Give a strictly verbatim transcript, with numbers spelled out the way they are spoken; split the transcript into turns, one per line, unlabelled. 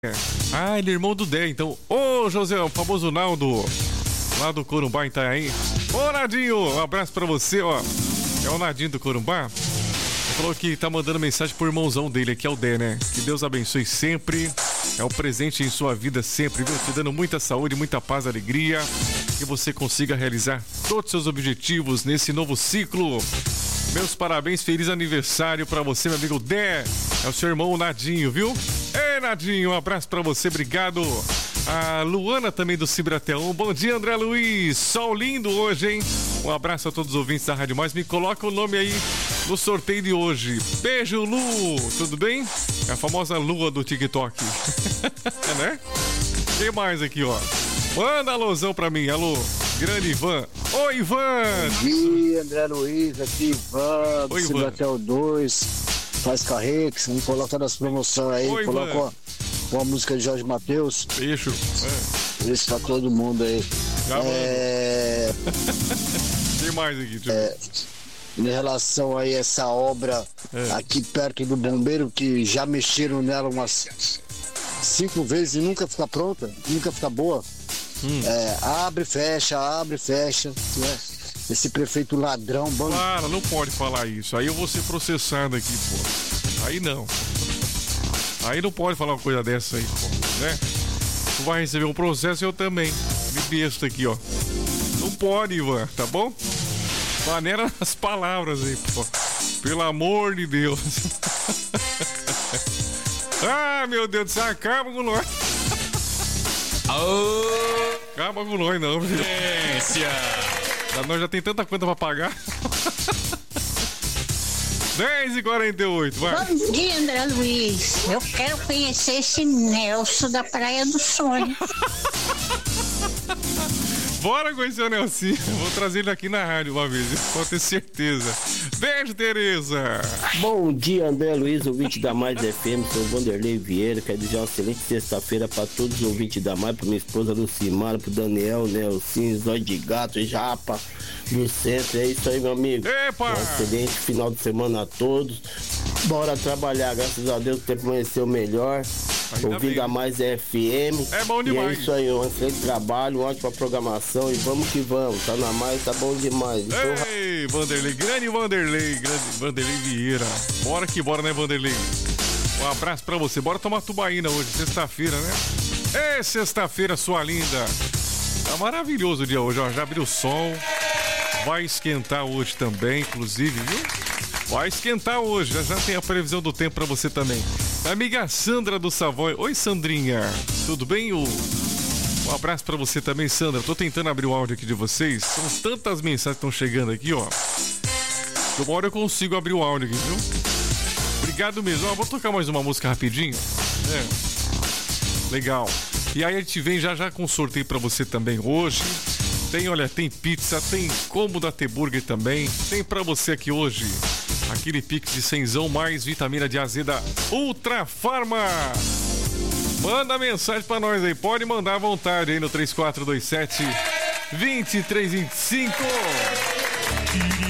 Ah, ele é irmão do Dé, então. Ô, José, o famoso Naldo, lá do Corumbá, em Itaém. Ô, Nadinho, um abraço pra você, ó. É o Nadinho do Corumbá. Ele falou que tá mandando mensagem pro irmãozão dele, que é o Dé, né? Que Deus abençoe sempre. É um presente em sua vida sempre, viu? Te dando muita saúde, muita paz, alegria. Que você consiga realizar todos os seus objetivos nesse novo ciclo. Meus parabéns, feliz aniversário pra você, meu amigo Dé. É o seu irmão Nadinho, viu? Ei, Nadinho, um abraço pra você, obrigado. A Luana também do Cibratel. Bom dia, André Luiz. Sol lindo hoje, hein? Um abraço a todos os ouvintes da Rádio Mais. Me coloca o nome aí no sorteio de hoje. Beijo, Lu. Tudo bem? É a famosa Lua do TikTok. É, né? Tem mais aqui, ó. Manda alôzão pra mim. Alô, grande Ivan. Oi, Ivan.
Bom dia, André Luiz. Aqui, Ivan. Do Cibratel dois. Faz carrex. Me coloca nas promoções aí.
Oi,
coloca uma, uma música de Jorge Mateus.
Beijo. É.
Isso pra todo mundo aí.
Já
é...
Tem mais aqui, deixa
é... Em relação aí a essa obra é. aqui perto do bombeiro, que já mexeram nela umas cinco vezes e nunca fica pronta, nunca fica boa. Hum. É, abre, fecha, abre, fecha. Né? Esse prefeito ladrão, bando.
Cara, não pode falar isso. Aí eu vou ser processado aqui, pô. Aí não. Aí não pode falar uma coisa dessa aí, pô, né? Tu vai receber um processo e eu também. Me besta aqui, ó. Não pode, Ivan, tá bom? Maneira as palavras aí, pô. Pelo amor de Deus. Ah, meu Deus do céu, acaba com nós.
Oh.
Acaba com nós, não, filho. Nós já tem tanta conta pra pagar. dez e quarenta e oito, vai.
Bom dia, André Luiz. Eu quero conhecer esse Nelson da Praia do Sonho.
Bora conhecer o Nelson. Vou trazer ele aqui na rádio uma vez, pode ter certeza. Beijo, Tereza.
Bom dia, André Luiz, ouvinte da Mais F M. Sou Vanderlei Vieira. Quero desejar uma excelente sexta-feira para todos os ouvintes da Mais, para minha esposa Lucimara, para Daniel, Nelson, Zói de Gato, Japa, do Centro. É isso aí, meu amigo.
Epa!
Um excelente final de semana a todos. Bora trabalhar, graças a Deus o tempo amanheceu melhor. Ouvindo a Mais F M.
É bom demais.
E é isso aí, um excelente trabalho, uma ótima programação e vamos que vamos. Tá na Mais, tá bom demais.
Ei, Vanderlei, grande Vanderlei, grande Vanderlei Vieira. Bora que bora, né, Vanderlei? Um abraço pra você. Bora tomar tubaína hoje, sexta-feira, né? É sexta-feira, sua linda. Tá maravilhoso o dia hoje, ó. Já abriu o sol. Vai esquentar hoje também, inclusive, viu? Vai esquentar hoje, já, já tem a previsão do tempo pra você também. Minha amiga Sandra do Savoy. Oi, Sandrinha. Tudo bem? Um abraço pra você também, Sandra. Tô tentando abrir o áudio aqui de vocês. São tantas mensagens que estão chegando aqui, ó. Uma hora eu consigo abrir o áudio aqui, viu? Obrigado mesmo. Ó, vou tocar mais uma música rapidinho. É. Legal. E aí a gente vem já já com um sorteio pra você também hoje. Tem, olha, tem pizza, tem combo da T-Burger também. Tem pra você aqui hoje aquele pix de cenzão mais vitamina de azeda Ultra Farma. Manda mensagem pra nós aí, pode mandar à vontade aí no três quatro dois sete, dois três dois cinco.